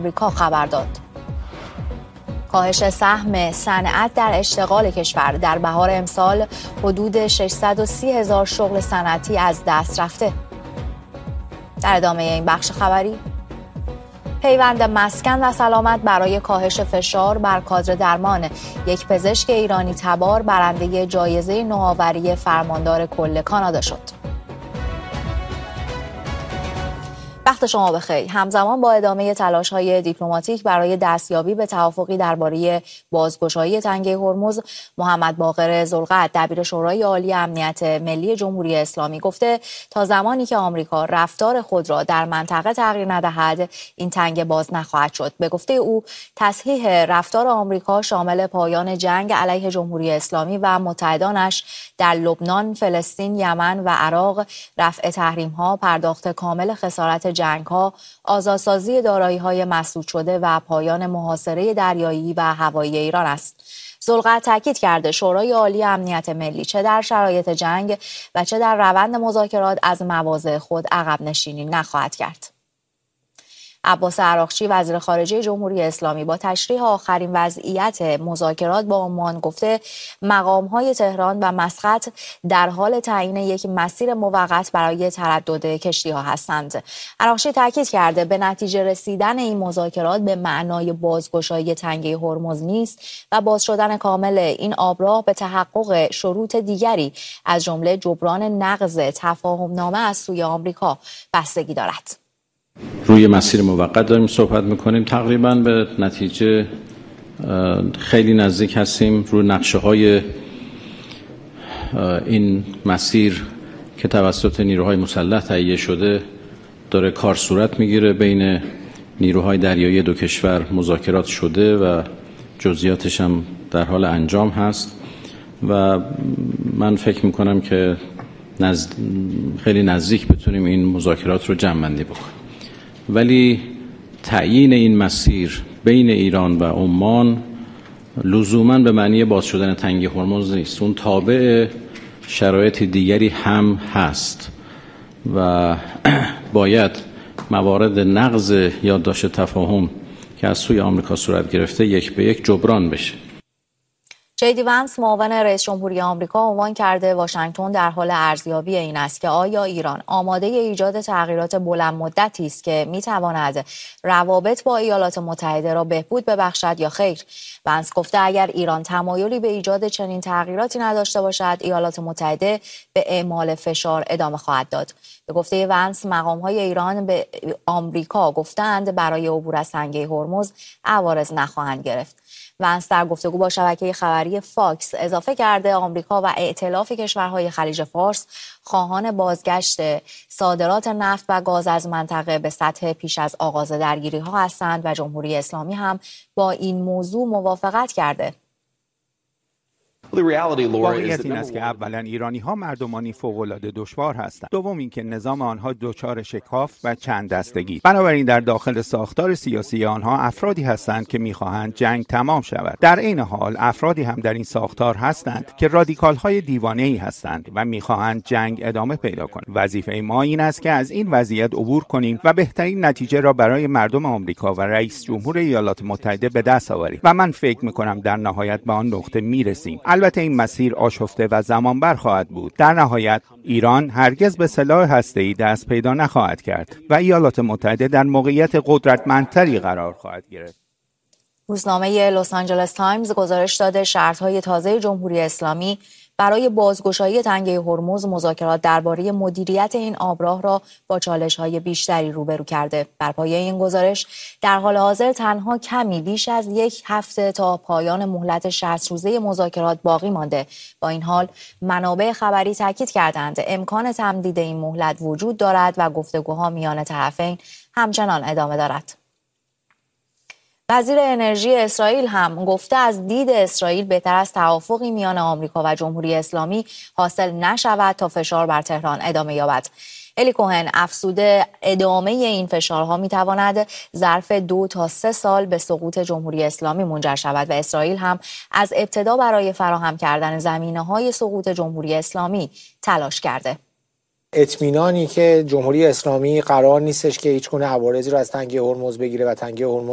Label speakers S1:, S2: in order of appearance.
S1: آمریکا خبر داد. کاهش سهم صنعت در اشتغال کشور در بهار امسال حدود 630,000 شغل صنعتی از دست رفته. در ادامه این بخش خبری، پیوند مسکن و سلامت برای کاهش فشار بر کادر درمان. یک پزشک ایرانی تبار برنده جایزه نوآوری فرماندار کل کانادا شد. وقت شما بخیر. همزمان با ادامه تلاش‌های دیپلماتیک برای دستیابی به توافقی درباره بازگشایی تنگه هرمز، محمد باقر ذوالقعد دبیر شورای عالی امنیت ملی جمهوری اسلامی گفته تا زمانی که آمریکا رفتار خود را در منطقه تغییر ندهد این تنگه باز نخواهد شد. به گفته او تصحیح رفتار آمریکا شامل پایان جنگ علیه جمهوری اسلامی و متحدانش در لبنان، فلسطین، یمن و عراق، رفع تحریم‌ها، پرداخت کامل خسارت جنگ‌ها، آزادسازی دارایی‌های مسدود شده و پایان محاصره دریایی و هوایی ایران است. ذوالقعد تاکید کرده شورای عالی امنیت ملی چه در شرایط جنگ و چه در روند مذاکرات از مواضع خود عقب نشینی نخواهد کرد. عباس عراقچی وزیر خارجه جمهوری اسلامی با تشریح آخرین وضعیت مذاکرات با عمان گفته مقام‌های تهران و مسقط در حال تعیین یک مسیر موقت برای تردد کشتی‌ها هستند. عراقچی تاکید کرده به نتیجه رسیدن این مذاکرات به معنای بازگشایی تنگه هرمز نیست و باز شدن کامل این آبراه به تحقق شروط دیگری از جمله جبران نقض تفاهم‌نامه از سوی آمریکا بستگی دارد.
S2: روی مسیر موقت داریم صحبت میکنیم. تقریبا به نتیجه خیلی نزدیک هستیم. روی نقشه های این مسیر که توسط نیروهای مسلح تهیه شده داره کار صورت میگیره. بین نیروهای دریایی دو کشور مذاکرات شده و جزئیاتش هم در حال انجام هست و من فکر میکنم که خیلی نزدیک بتونیم این مذاکرات رو جمع‌بندی بکنیم. ولی تعیین این مسیر بین ایران و عمان لزوماً به معنی باز شدن تنگه هرمز نیست. اون تابع شرایط دیگری هم هست و باید موارد نقض یادداشت تفاهم که از سوی آمریکا صورت گرفته یک به یک جبران بشه.
S1: جی دی ونس معاون رئیس جمهوری آمریکا عنوان کرده واشنگتن در حال ارزیابی این است که آیا ایران آماده ایجاد تغییرات بلند مدتی است که میتواند روابط با ایالات متحده را بهبود ببخشد یا خیر. ونس گفته اگر ایران تمایلی به ایجاد چنین تغییراتی نداشته باشد ایالات متحده به اعمال فشار ادامه خواهد داد. به گفته ونس مقام‌های ایران به آمریکا گفتند برای عبور از تنگه هرمز عوارض نخواهند گرفت. ونس در گفتگو با شبکه خبری فاکس اضافه کرده آمریکا و ائتلاف کشورهای خلیج فارس خواهان بازگشت صادرات نفت و گاز از منطقه به سطح پیش از آغاز درگیری‌ها هستند و جمهوری اسلامی هم با این موضوع موافقت کرده.
S3: واقعیت این است که اولا ایرانی‌ها مردمانی فوق‌العاده دشوار هستند. دوم اینکه نظام آنها دچار شکاف و چند دستگی. بنابراین در داخل ساختار سیاسی آنها افرادی هستند که می‌خواهند جنگ تمام شود. در این حال افرادی هم در این ساختار هستند که رادیکال‌های دیوانه‌ای هستند و می‌خواهند جنگ ادامه پیدا کند. وظیفه ما این است که از این وضعیت عبور کنیم و بهترین نتیجه را برای مردم آمریکا و رئیس جمهور ایالات متحده به دست آوریم و من فکر می‌کنم در نهایت به آن نقطه می‌رسیم. البته این مسیر آشفته و زمانبر خواهد بود. در نهایت ایران هرگز به سلاح هسته‌ای دست پیدا نخواهد کرد و ایالات متحده در موقعیت قدرتمندتری قرار خواهد گرفت.
S1: روزنامه لس آنجلس تایمز گزارش داده شرط‌های تازه جمهوری اسلامی برای بازگشایی تنگه هرمز مذاکرات درباره مدیریت این آبراه را با چالش‌های بیشتری روبرو کرده. بر پایه این گزارش در حال حاضر تنها کمی بیش از یک هفته تا پایان مهلت 60 روزه مذاکرات باقی مانده. با این حال منابع خبری تاکید کردند امکان تمدید این مهلت وجود دارد و گفتگوها میان طرفین همچنان ادامه دارد. وزیر انرژی اسرائیل هم گفته از دید اسرائیل بهتر از توافقی میان آمریکا و جمهوری اسلامی حاصل نشود تا فشار بر تهران ادامه یابد. الی کوهن افزوده ادامه این فشارها میتواند ظرف 2 تا 3 سال به سقوط جمهوری اسلامی منجر شود و اسرائیل هم از ابتدا برای فراهم کردن زمینه‌های سقوط جمهوری اسلامی تلاش کرده.
S4: اطمینانی که جمهوری اسلامی قرار نیستش که هیچ گونه عوارضی را از تنگه هرمز بگیره و تنگه هرمز